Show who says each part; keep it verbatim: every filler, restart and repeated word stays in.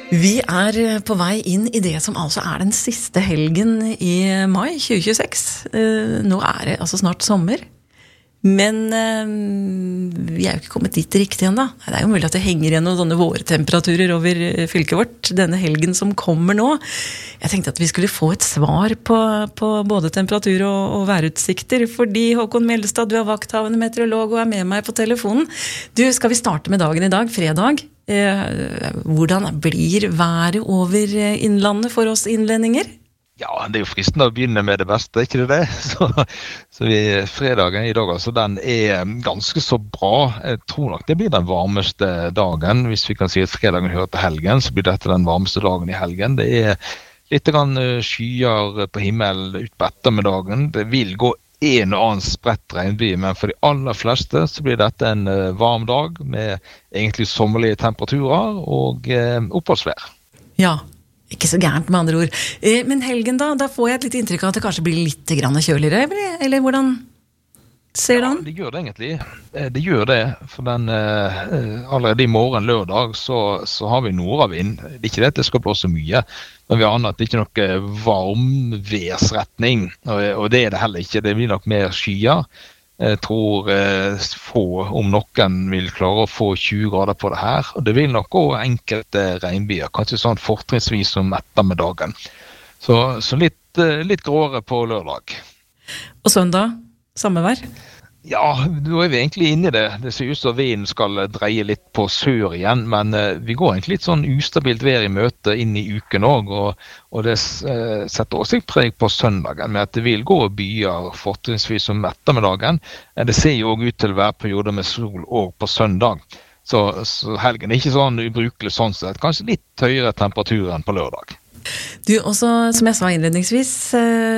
Speaker 1: Vi er på vei inn i det som altså er den siste helgen i mai tjue tjueseks. Nå er det altså snart sommer, men vi er jo ikke kommet dit riktig ennå. Det er jo mulig at det henger igjen noen sånne vårtemperaturer over fylket vårt denne helgen som kommer nå. Jeg tenkte at vi skulle få et svar på, på både temperatur og, og værutsikter, fordi Håkon Mjeldstad, du er vakthavende meteorolog og er med meg på telefonen. Du, skal vi starte med dagen i dag, fredag? Hvordan blir været over innlandet for oss innlendinger?
Speaker 2: Ja, det er jo fristende å begynne med det beste, ikke det det? Så, så vi, fredagen i dag, altså, den er ganske så bra. Jeg tror nok det blir den varmeste dagen. Hvis vi kan si at fredagen hører til helgen, så blir dette den varmeste dagen i helgen. Det er litt grann skyer på himmelen ut på ettermiddagen. Det vil gå en og annen spredt regnby, men for de aller fleste så blir dette en varm dag med egentlig sommerlige temperaturer og eh, oppholdsvær.
Speaker 1: Ja, ikke så gærent med andre ord. Eh, men helgen da, da får jeg et litt inntrykk av at det kanskje blir litt grann kjøligere, eller, eller hvordan ser det an?
Speaker 2: Ja, det gjør det egentlig. Det gjør det, for den, eh, allerede i morgen lørdag så, så har vi nordavind. Det er ikke det at det skal blåse mye, men vi aner at det ikke er noe varmværsretning, og, og det er det heller ikke. Det blir nok mer skyer. Jeg tror eh, få, om noen vil klare å få tjue grader på det her, og det vil nok gå enkelte regnbyer, kanskje sånn fortrinnsvis som ettermiddagen. Så, så litt, litt gråere på lørdag.
Speaker 1: Og søndag, samme vær?
Speaker 2: Ja, nå er vi egentlig inne i det. Det ser ut som vinden skal dreie litt på sør igjen, men uh, vi går egentlig litt sånn ustabilt vær i møte inn i uken også, og, og det uh, setter også sitt preg på søndagen, med at det vil gå byer fortrinnsvis om ettermiddagen. Uh, det ser jo også ut til å være perioder med sol også på søndag, så, så helgen er ikke sånn ubrukelig sånn sett. Kanskje litt høyere temperatur enn på lørdag.
Speaker 1: Du, også som jeg sa innledningsvis,